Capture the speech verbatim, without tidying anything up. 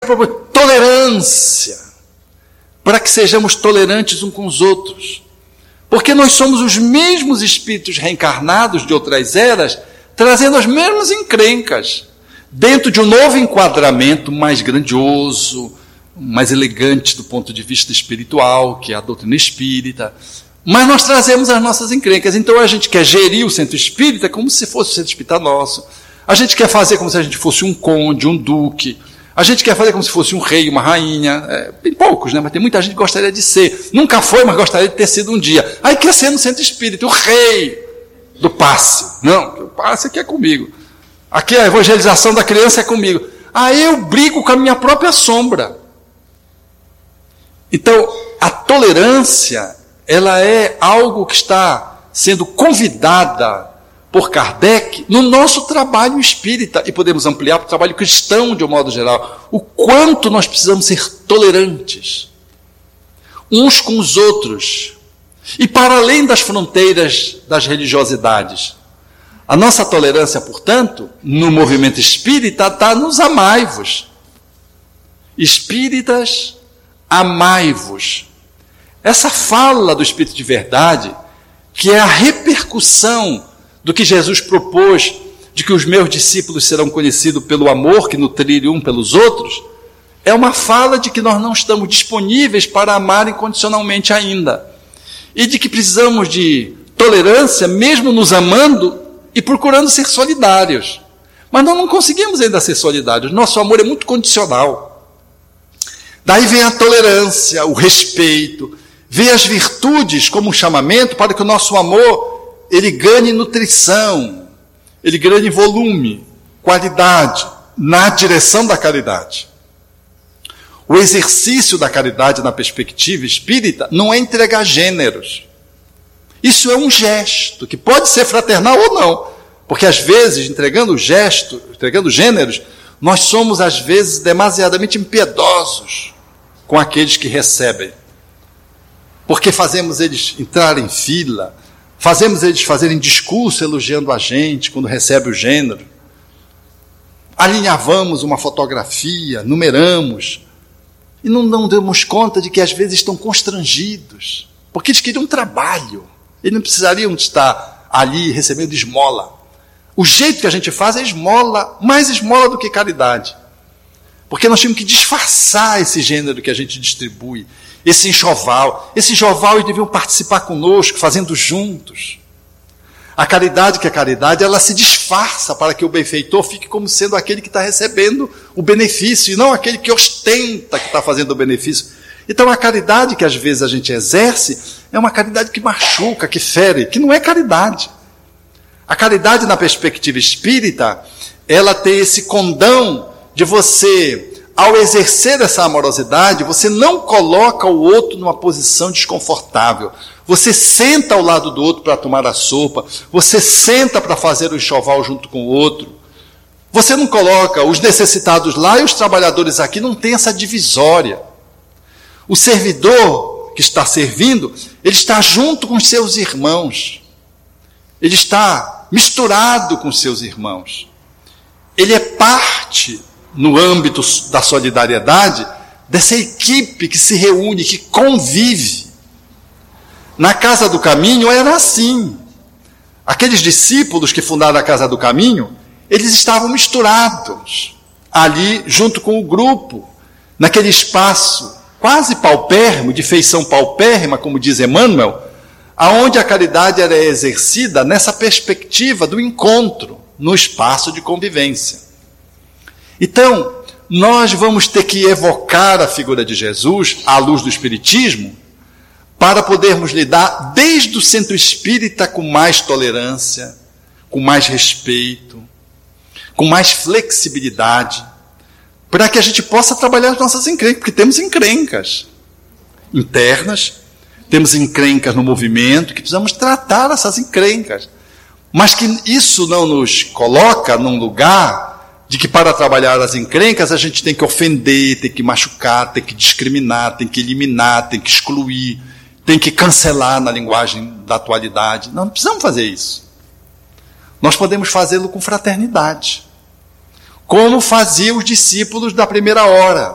tolerância, para que sejamos tolerantes uns com os outros. Porque nós somos os mesmos espíritos reencarnados de outras eras, trazendo as mesmas encrencas, dentro de um novo enquadramento mais grandioso, mais elegante do ponto de vista espiritual, que é a doutrina espírita. Mas nós trazemos as nossas encrencas. Então a gente quer gerir o centro espírita como se fosse o centro espírita nosso. A gente quer fazer como se a gente fosse um conde, um duque. A gente quer fazer como se fosse um rei, uma rainha. É, tem poucos, né? Mas tem muita gente que gostaria de ser. Nunca foi, mas gostaria de ter sido um dia. Aí quer ser no centro espírita, o rei do passe. Não, o passe aqui é comigo. Aqui a evangelização da criança é comigo. Aí eu brigo com a minha própria sombra. Então, a tolerância, ela é algo que está sendo convidada por Kardec no nosso trabalho espírita, e podemos ampliar para o trabalho cristão de um modo geral, o quanto nós precisamos ser tolerantes uns com os outros, e para além das fronteiras das religiosidades. A nossa tolerância, portanto, no movimento espírita, está nos amai-vos. Espíritas, amai-vos. Essa fala do Espírito de Verdade, que é a repercussão do que Jesus propôs, de que os meus discípulos serão conhecidos pelo amor que nutrirem um pelos outros, é uma fala de que nós não estamos disponíveis para amar incondicionalmente ainda. E de que precisamos de tolerância, mesmo nos amando e procurando ser solidários. Mas nós não conseguimos ainda ser solidários. Nosso amor é muito condicional. Daí vem a tolerância, o respeito, vem as virtudes como um chamamento para que o nosso amor ele ganhe nutrição, ele ganhe volume, qualidade, na direção da caridade. O exercício da caridade na perspectiva espírita não é entregar gêneros. Isso é um gesto, que pode ser fraternal ou não, porque às vezes, entregando gesto, entregando gêneros, nós somos às vezes demasiadamente impiedosos com aqueles que recebem, porque fazemos eles entrar em fila, fazemos eles fazerem discurso elogiando a gente quando recebe o gênero, alinhavamos uma fotografia, numeramos, e não, não damos conta de que às vezes estão constrangidos, porque eles queriam um trabalho, eles não precisariam estar ali recebendo esmola. O jeito que a gente faz é esmola, mais esmola do que caridade, porque nós tínhamos que disfarçar esse gênero que a gente distribui, esse enxoval. Esse enxoval eles deviam participar conosco, fazendo juntos. A caridade, que é caridade, ela se disfarça para que o benfeitor fique como sendo aquele que está recebendo o benefício, e não aquele que ostenta que está fazendo o benefício. Então a caridade que às vezes a gente exerce é uma caridade que machuca, que fere, que não é caridade. A caridade na perspectiva espírita, ela tem esse condão de você, ao exercer essa amorosidade, você não coloca o outro numa posição desconfortável. Você senta ao lado do outro para tomar a sopa, você senta para fazer o enxoval junto com o outro. Você não coloca os necessitados lá e os trabalhadores aqui, não tem essa divisória. O servidor que está servindo, ele está junto com os seus irmãos. Ele está misturado com os seus irmãos. Ele é parte, no âmbito da solidariedade, dessa equipe que se reúne, que convive. Na Casa do Caminho era assim. Aqueles discípulos que fundaram a Casa do Caminho, eles estavam misturados ali junto com o grupo, naquele espaço quase paupérrimo, de feição paupérrima, como diz Emmanuel, aonde a caridade era exercida nessa perspectiva do encontro, no espaço de convivência. Então, nós vamos ter que evocar a figura de Jesus, à luz do Espiritismo, para podermos lidar desde o centro espírita com mais tolerância, com mais respeito, com mais flexibilidade, para que a gente possa trabalhar as nossas encrencas, porque temos encrencas internas, temos encrencas no movimento, que precisamos tratar essas encrencas, mas que isso não nos coloca num lugar de que para trabalhar as encrencas a gente tem que ofender, tem que machucar, tem que discriminar, tem que eliminar, tem que excluir, tem que cancelar na linguagem da atualidade. Não, não precisamos fazer isso. Nós podemos fazê-lo com fraternidade, como faziam os discípulos da primeira hora.